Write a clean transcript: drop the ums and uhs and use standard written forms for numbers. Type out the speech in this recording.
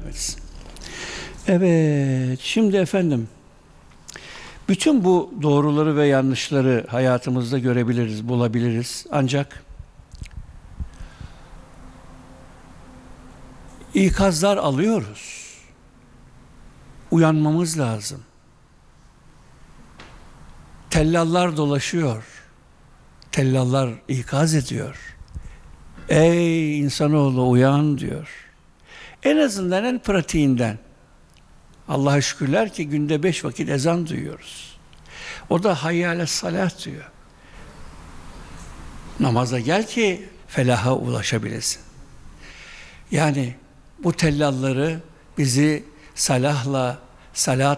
etsin. Evet, şimdi efendim, bütün bu doğruları ve yanlışları hayatımızda görebiliriz, bulabiliriz. Ancak ikazlar alıyoruz. Uyanmamız lazım. Tellallar dolaşıyor. Tellallar ikaz ediyor. Ey insanoğlu uyan diyor. En azından en pratiğinden. Allah'a şükürler ki günde 5 vakit ezan duyuyoruz. O da hayy ales salah diyor. Namaza gel ki felaha ulaşabilesin. Yani bu tellalları bizi salahla, salat